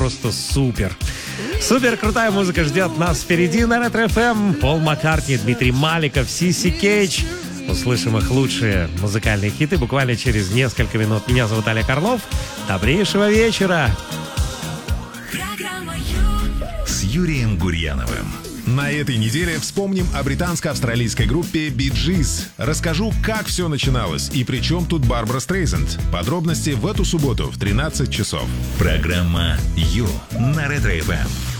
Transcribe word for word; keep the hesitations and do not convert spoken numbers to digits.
просто супер. Супер крутая музыка ждет нас впереди на Ретро эф эм. Пол Маккартни, Дмитрий Маликов, Сиси Кейдж. Услышим их лучшие музыкальные хиты буквально через несколько минут. Меня зовут Олег Орлов. Добрейшего вечера. С Юрием Гурьяновым. На этой неделе вспомним о британско-австралийской группе Bee Gees. Расскажу, как все начиналось и при чем тут Барбара Стрейзенд. Подробности в эту субботу в тринадцать часов. Программа «Ю» на Ретро эф эм.